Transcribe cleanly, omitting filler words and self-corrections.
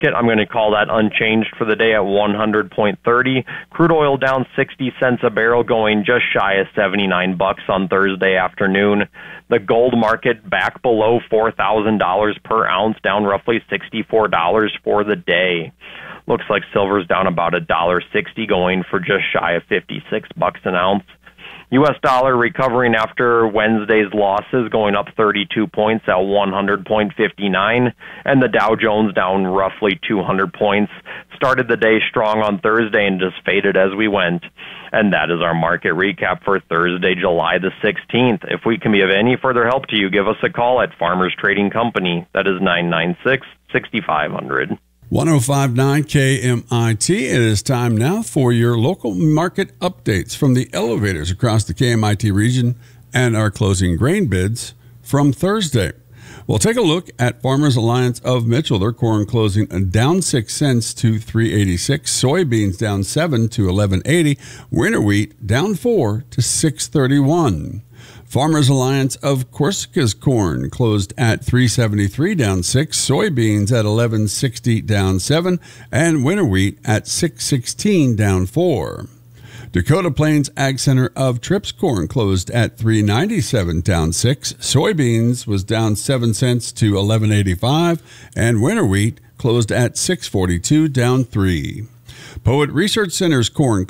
I'm going to call that unchanged for the day at 100.30. Crude oil down 60 cents a barrel, going just shy of $79 on Thursday afternoon. The gold market back below $4,000 per ounce, down roughly $64 for the day. Looks like silver's down about $1.60, going for just shy of $56 an ounce. U.S. dollar recovering after Wednesday's losses, going up 32 points at 100.59, and the Dow Jones down roughly 200 points. Started the day strong on Thursday and just faded as we went. And that is our market recap for Thursday, July the 16th. If we can be of any further help to you, give us a call at Farmers Trading Company. That is 996-6500. 105.9 KMIT. It is time now for your local market updates from the elevators across the KMIT region and our closing grain bids from Thursday. We'll take a look at Farmers Alliance of Mitchell. Their corn closing down 6 cents to $3.86. Soybeans down 7 to $11.80. Winter wheat down 4 to $6.31. Farmers Alliance of Corsica's corn closed at $3.73, down 6. Soybeans at $11.60, down 7. And winter wheat at $6.16, down 4. Dakota Plains Ag Center of Trips corn closed at $3.97, down 6. Soybeans was down 7 cents to $11.85. And winter wheat closed at $6.42, down 3. Poet Research Center's corn